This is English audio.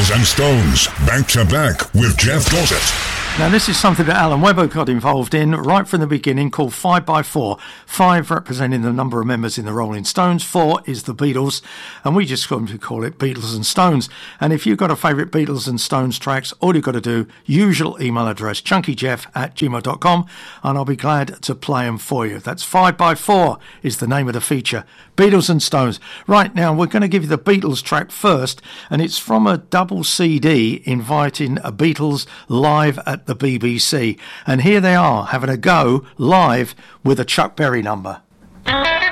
Beatles and Stones, back to back with Jeff Dossett. Now, this is something that Alan Webber got involved in right from the beginning, called 5x4. 5 representing the number of members in the Rolling Stones, 4 is the Beatles, and we just going to call it Beatles and Stones. And if you've got a favourite Beatles and Stones tracks, all you've got to do, usual email address, chunkyjeff@gmail.com, and I'll be glad to play them for you. That's 5x4 is the name of the feature, Beatles and Stones. Right, now we're going to give you the Beatles track first, and it's from a double CD inviting a Beatles live at the BBC. And here they are having a go live with a Chuck Berry number.